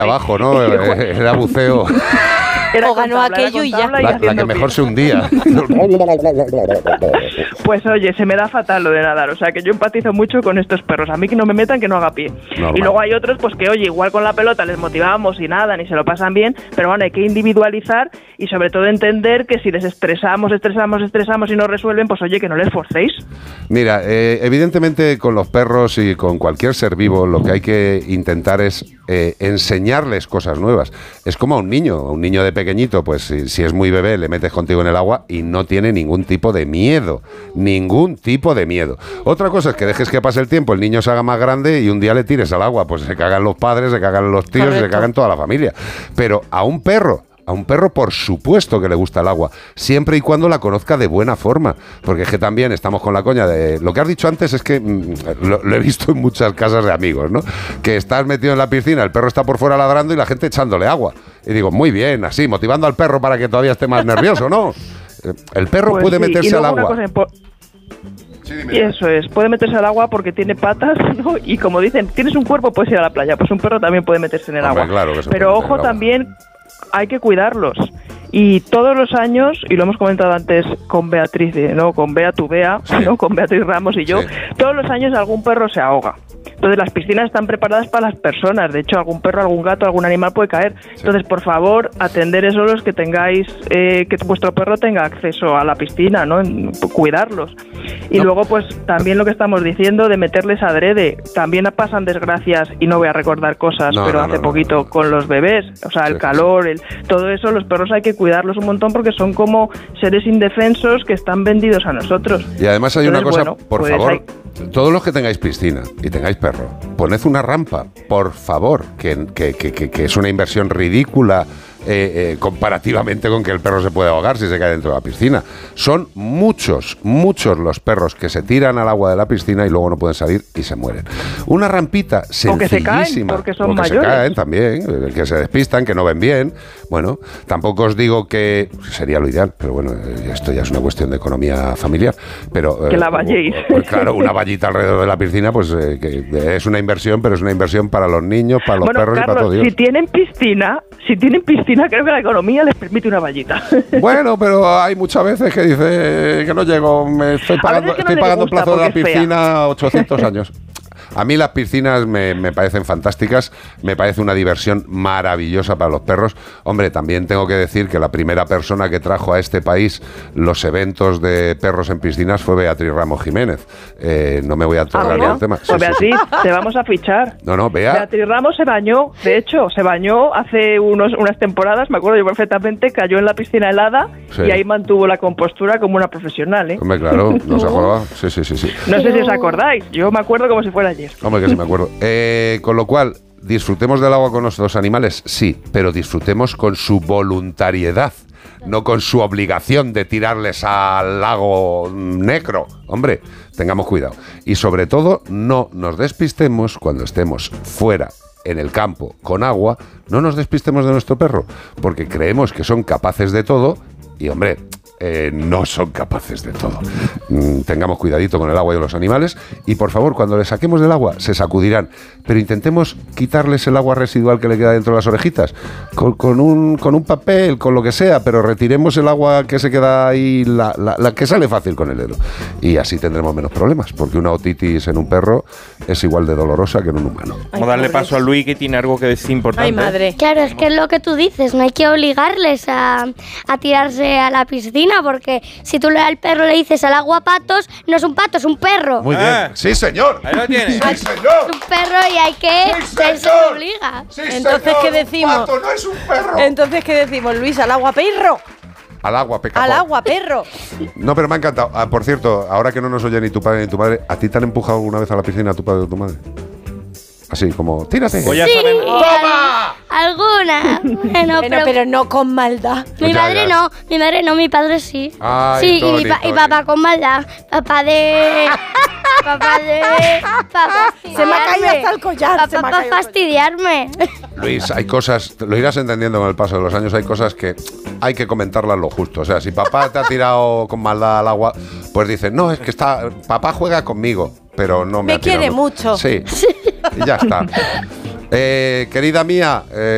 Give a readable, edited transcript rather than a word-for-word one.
abajo, ¿no? Era buceo. O ganó aquello y ya. La que mejor se hundía. Pues oye, se me da fatal lo de nadar, o sea que yo empatizo mucho con estos perros, a mí que no me metan, que no haga pie. Normal. Y luego hay otros pues que oye, igual con la pelota les motivamos y nadan y se lo pasan bien, pero bueno, hay que individualizar y sobre todo entender que si les estresamos y no resuelven, pues oye, que no les forcéis. Mira, evidentemente con los perros y con cualquier ser vivo lo que hay que intentar es enseñarles cosas nuevas. Es como a un niño de pequeñito, pues si es muy bebé, le metes contigo en el agua y no tiene ningún tipo de miedo. Otra cosa es que dejes que pase el tiempo, el niño se haga más grande y un día le tires al agua, pues se cagan los padres, se cagan los tíos, se cagan toda la familia. Pero a un perro, por supuesto que le gusta el agua, siempre y cuando la conozca de buena forma, porque es que también estamos con la coña de... Lo que has dicho antes es que lo he visto en muchas casas de amigos, ¿no? Que estás metido en la piscina, el perro está por fuera ladrando y la gente echándole agua. Y digo, muy bien, así, motivando al perro para que todavía esté más nervioso, ¿no? El perro pues puede sí, meterse al agua. Y eso es, puede meterse al agua porque tiene patas, ¿no? Y como dicen, tienes un cuerpo, puedes ir a la playa, pues un perro también puede meterse en el agua. Claro que pero ojo también, hay que cuidarlos. Y todos los años, y lo hemos comentado antes con Beatriz, ¿no? Con Bea tu Bea, sí. ¿No? Con Beatriz Ramos y yo, sí. Todos los años algún perro se ahoga. Entonces las piscinas están preparadas para las personas. De hecho, algún perro, algún gato, algún animal puede caer. Sí. Entonces, por favor, atender eso los que tengáis, que vuestro perro tenga acceso a la piscina, ¿no? Cuidarlos. Y luego, pues, también lo que estamos diciendo de meterles adrede. También pasan desgracias, y no voy a recordar cosas, pero hace poquito con los bebés, o sea, el calor, todo eso, los perros hay que cuidarlos un montón porque son como seres indefensos que están vendidos a nosotros. Y además hay una cosa, por pues favor, todos los que tengáis piscina y tengáis perro, poned una rampa, por favor, que es una inversión ridícula comparativamente con que el perro se puede ahogar si se cae dentro de la piscina. Son muchos los perros que se tiran al agua de la piscina y luego no pueden salir y se mueren. Una rampita sencillísima. O que se caen porque son mayores. Se caen también, que se despistan, que no ven bien. Bueno, tampoco os digo que sería lo ideal, pero bueno, esto ya es una cuestión de economía familiar. Pero que la valléis. Pues claro, una vallita alrededor de la piscina, pues que es una inversión, pero es una inversión para los niños, para los perros, Carlos, y para todo Dios. Si tienen piscina, creo que la economía les permite una vallita. Bueno, pero hay muchas veces que dice que no llego, estoy pagando plazo de la piscina 800 años. A mí las piscinas me parecen fantásticas, me parece una diversión maravillosa para los perros. Hombre, también tengo que decir que la primera persona que trajo a este país los eventos de perros en piscinas fue Beatriz Ramos Jiménez. No me voy a tocar el tema. Pues sí, Beatriz, te vamos a fichar. No, Beatriz Ramos se bañó, de hecho, hace unas temporadas, me acuerdo yo perfectamente, cayó en la piscina helada y ahí mantuvo la compostura como una profesional, ¿eh? Hombre, claro, no se acordaba. Sí. No sé si os acordáis, yo me acuerdo como si fuera ayer. Hombre, que sí me acuerdo. Con lo cual, ¿disfrutemos del agua con nuestros animales? Sí, pero disfrutemos con su voluntariedad, no con su obligación de tirarles al lago negro. Hombre, tengamos cuidado. Y sobre todo, no nos despistemos cuando estemos fuera en el campo con agua, no nos despistemos de nuestro perro, porque creemos que son capaces de todo y, hombre, no son capaces de todo. Tengamos cuidadito con el agua y los animales y, por favor, cuando les saquemos del agua se sacudirán, pero intentemos quitarles el agua residual que le queda dentro de las orejitas con un papel, con lo que sea, pero retiremos el agua que se queda ahí, la que sale fácil con el dedo, y así tendremos menos problemas, porque una otitis en un perro es igual de dolorosa que en un humano. Vamos a darle paso a Luis, que tiene algo que decir importante. Ay, madre. Claro, es que es lo que tú dices, no hay que obligarles a tirarse a la piscina, porque si tú al perro le dices al agua patos, no es un pato, es un perro. Muy bien. Sí, señor. Ahí lo tienes. Sí, señor. Es un perro y hay que... Sí, se señor. obliga. Sí, Entonces, señor, ¿qué decimos? Un pato no es un perro. Entonces, ¿qué decimos, Luis? ¿Al agua, perro? Al agua, pecador. Al agua, perro. No, pero me ha encantado. Por cierto, ahora que no nos oye ni tu padre ni tu madre, ¿a ti te han empujado alguna vez a la piscina tu padre o tu madre? Así, como, tírate. Pues ya Sí, saben. ¡Toma! Alguna. Bueno, Pero no con maldad. Mi madre no, mi padre sí. Ay, sí, Tony, y papá con maldad. Papá Se me ha caído hasta el collar. Papá para fastidiarme. Luis, hay cosas, lo irás entendiendo con el paso de los años, hay cosas que hay que comentarlas lo justo. O sea, si papá te ha tirado con maldad al agua, pues dices, no, es que papá juega conmigo, pero no me ha tirado. Me quiere mucho. Sí, y ya está. Querida mía,